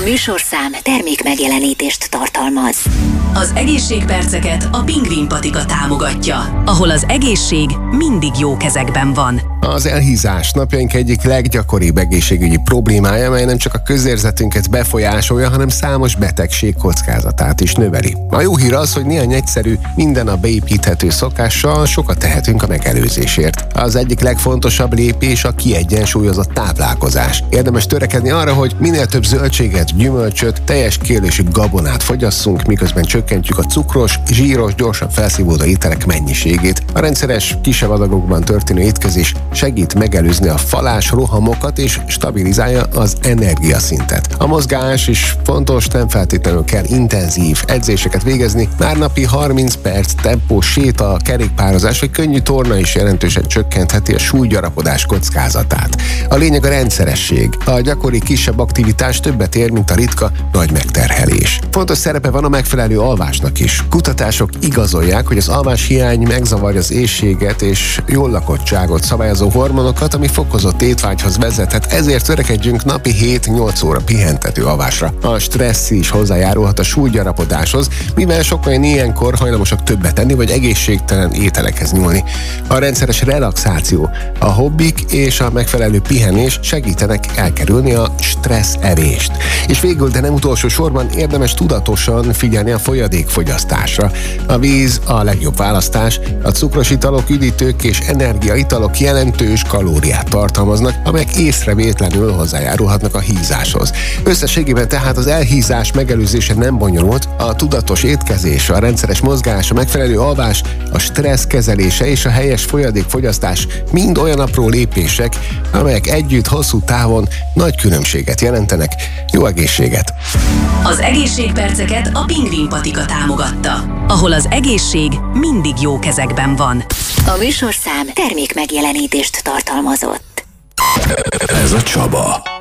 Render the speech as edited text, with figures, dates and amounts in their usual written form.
műsorszám termék megjelenítést tartalmaz. Az egészségperceket a Pingvin patika támogatja, ahol az egészség mindig jó kezekben van. Az elhízás napjaink egyik leggyakoribb egészségügyi problémája, mely nem csak a közérzetünket befolyásolja, hanem számos betegség kockázatát is növeli. A jó hír az, hogy néhány egyszerű, minden nap beépíthető szokással sokat tehetünk a megelőzésért. Az egyik legfontosabb lépés a kiegyensúlyozott táplálkozás. Érdemes törekedni arra, hogy minél több zöldséget, gyümölcsöt, teljes kiélésű gabonát fogyasszunk, miközben csökkentjük a cukros, zsíros, gyorsan felszívódó ételek mennyiségét. A rendszeres, kisebb adagokban történő étkezés segít megelőzni a falás rohamokat és stabilizálja az energiaszintet. A mozgás is fontos, nem feltétlenül kell intenzív edzéseket végezni, már napi 30 perc tempó séta, kerékpározás vagy könnyű torna is jelentősen csökkentheti a súlygyarapodás kockázatát. A lényeg a rendszeresség. A gyakori kisebb aktivitás többet ér, mint a ritka nagy megterhelés. Fontos szerepe van a megfelelő alvásnak is. Kutatások igazolják, hogy az alváshiány megzavarja az éhséget és jól lakottságot szabályozó hormonokat, ami fokozott étvágyhoz vezethet, ezért törekedjünk napi 7-8 óra pihentető alvásra. A stressz is hozzájárulhat a súlygyarapodáshoz, mivel sokan ilyenkor hajlamosak többet tenni, vagy egészségtelen ételekhez nyúlni. A rendszeres relaxáció, a hobbik és a megfelelő pihenés segítenek elkerülni a stressz evést. És végül, de nem utolsó sorban érdemes tudatosan figyelni a folyadékfogyasztásra. A víz a legjobb választás, a cukros italok, üdítők és energiaitalok jelentős kalóriát tartalmaznak, amelyek észrevétlenül hozzájárulhatnak a hízáshoz. Összességében tehát az elhízás megelőzése nem bonyolult, a tudatos étkezés, a rendszeres mozgás, a megfelelő alvás, a stressz kezelése és a helyes folyadékfogyasztás mind olyan apró lépések, amelyek együtt hosszú távon nagy különbséget jelentenek. Jó egészséget! Az egészségperceket a Pingvin patika támogatta, ahol az egészség mindig jó kezekben van. A műsorszám termék megjelenítést tartalmazott. Ez a Csaba.